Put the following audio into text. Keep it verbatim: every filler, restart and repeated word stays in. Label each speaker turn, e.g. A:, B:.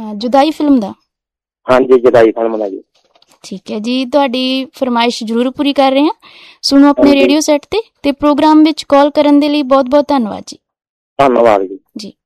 A: जुदाई फिल्म दा?
B: हाँ जी, जुदाई फिल्म दा जी।
A: ठीक है जी, तुहाडी फरमाइश जरूर पूरी कर रहे हैं। सुनो अपने
B: हाँ जी।
A: रेडियो सैट ते ते प्रोग्राम विच कॉल करन दे लई बहुत बहुत धन्नवाद जी।
B: धन्नवाद जी।
A: जी।